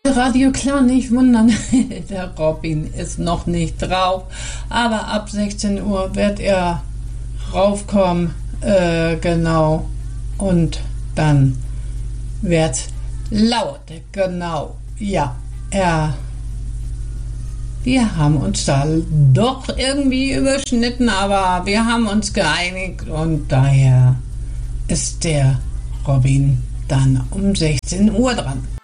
Radio klar, nicht wundern, der Robin ist noch nicht drauf, aber ab 16 Uhr wird er raufkommen, genau, und dann wird's laut, genau, ja, wir haben uns da doch irgendwie überschnitten, aber wir haben uns geeinigt und daher ist der Robin dann um 16 Uhr dran.